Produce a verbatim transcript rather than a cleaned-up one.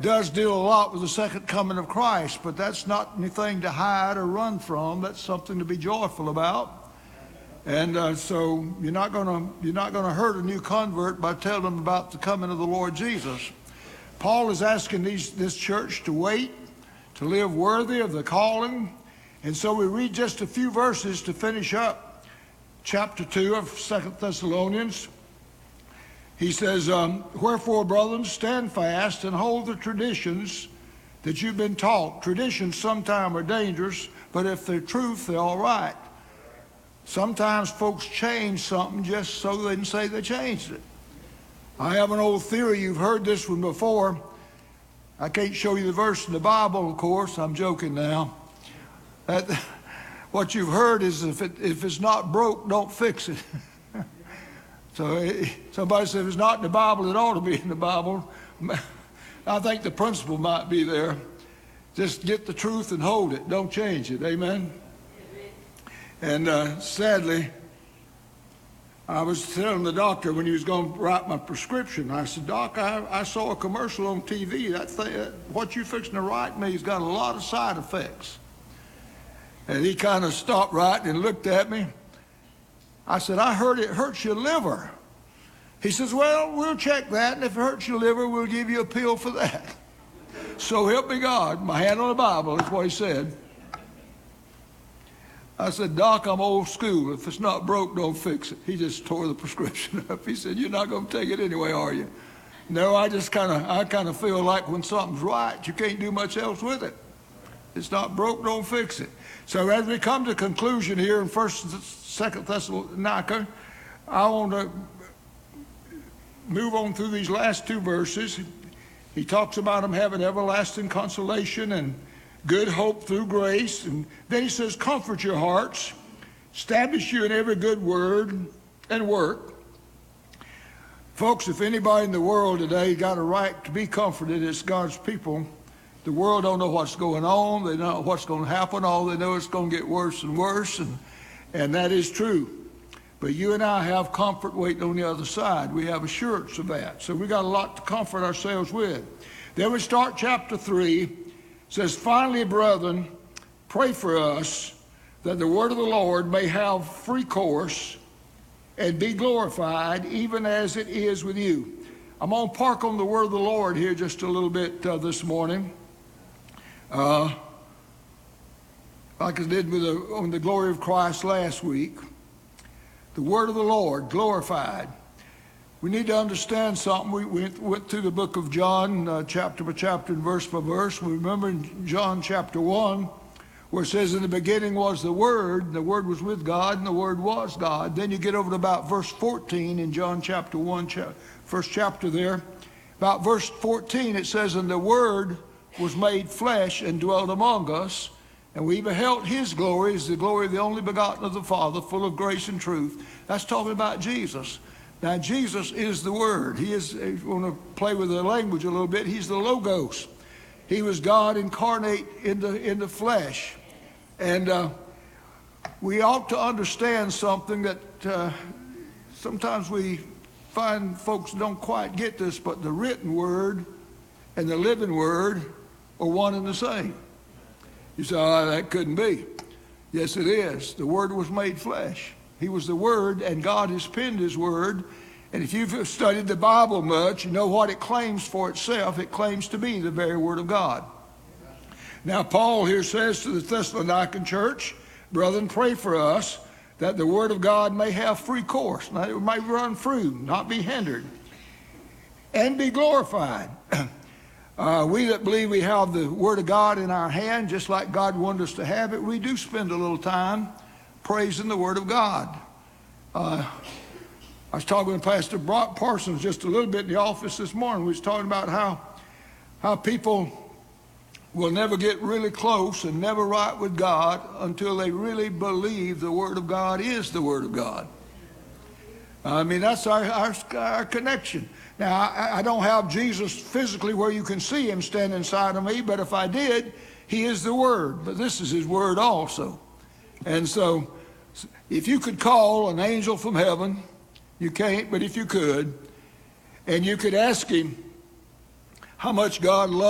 does deal a lot with the second coming of Christ, but that's not anything to hide or run from. That's something to be joyful about. And uh, so you're not going to you're not going to hurt a new convert by telling them about the coming of the Lord Jesus. Paul is asking these, this church to wait, to live worthy of the calling. And so we read just a few verses to finish up chapter two of Second Thessalonians. He says, um, wherefore, brethren, stand fast and hold the traditions that you've been taught. Traditions sometimes are dangerous, but if they're truth, they're all right. Sometimes folks change something just so they can say they changed it. I have an old theory. You've heard this one before. I can't show you the verse in the Bible, of course. I'm joking now. That, what you've heard is if, it, if it's not broke, don't fix it. So somebody said, if it's not in the Bible, it ought to be in the Bible. I think the principle might be there. Just get the truth and hold it. Don't change it. Amen? And uh, sadly, I was telling the doctor when he was going to write my prescription, I said, Doc, I, I saw a commercial on T V. That thing, what you're fixing to write me has got a lot of side effects. And he kind of stopped writing and looked at me. I said, I heard it hurts your liver. He says, well, we'll check that, and if it hurts your liver, we'll give you a pill for that. So help me God. My hand on the Bible is what he said. I said, Doc, I'm old school. If it's not broke, don't fix it. He just tore the prescription up. He said, you're not going to take it anyway, are you? No, I just kind of, I kind of feel like when something's right, you can't do much else with it. It's not broke, don't fix it. So as we come to conclusion here in First and Second Thessalonica, I want to move on through these last two verses. He talks about them having everlasting consolation and good hope through grace. And then he says, comfort your hearts, establish you in every good word and work. Folks, if anybody in the world today got a right to be comforted, it's God's people. The world don't know what's going on. They don't know what's going to happen. All they know is it's going to get worse and worse, and, and that is true. But you and I have comfort waiting on the other side. We have assurance of that. So we got a lot to comfort ourselves with. Then we start chapter three. It says, finally, brethren, pray for us that the word of the Lord may have free course and be glorified, even as it is with you. I'm going to park on the word of the Lord here just a little bit uh, this morning. Uh, like I did with the, on the glory of Christ last week. The word of the Lord glorified. We need to understand something. We went, went through the book of John, uh, chapter by chapter and verse by verse. We remember in John chapter one, where it says, in the beginning was the Word, and the Word was with God, and the Word was God. Then you get over to about verse fourteen in John chapter one, cha- first chapter there. About verse fourteen, it says, and the Word was made flesh and dwelt among us, and we beheld his glory as the glory of the only begotten of the Father, full of grace and truth. That's talking about Jesus. Now, Jesus is the Word. He is, if you want to play with the language a little bit, he's the Logos. He was God incarnate in the, in the flesh. And uh, we ought to understand something that uh, sometimes we find folks don't quite get this, but the written Word and the living Word are one and the same. You say, oh, that couldn't be. Yes, it is. The Word was made flesh. He was the Word, and God has penned his Word. And if you've studied the Bible much, you know what it claims for itself. It claims to be the very Word of God. Now, Paul here says to the Thessalonican church, brethren, pray for us that the Word of God may have free course. Now, it may run through, not be hindered, and be glorified. Uh, we that believe we have the Word of God in our hand, just like God wanted us to have it, we do spend a little time praising the Word of God. Uh, I was talking with Pastor Brock Parsons just a little bit in the office this morning. We was talking about how, how people will never get really close and never right with God until they really believe the Word of God is the Word of God. I mean, that's our, our, our connection. Now, I, I don't have Jesus physically where you can see him standing inside of me, but if I did, he is the Word. But this is his Word also. And so, if you could call an angel from heaven, you can't, but if you could, and you could ask him how much God loves